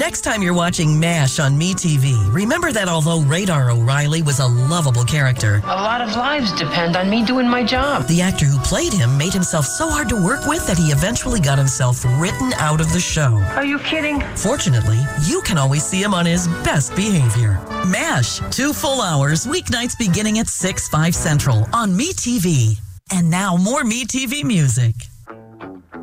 Next time you're watching MASH on MeTV, remember that although Radar O'Reilly was a lovable character, a lot of lives depend on me doing my job. The actor who played him made himself so hard to work with that he eventually got himself written out of the show. Are you kidding? Fortunately, you can always see him on his best behavior. MASH, 2 full hours, weeknights beginning at 6, 5 Central on MeTV. And now more MeTV music.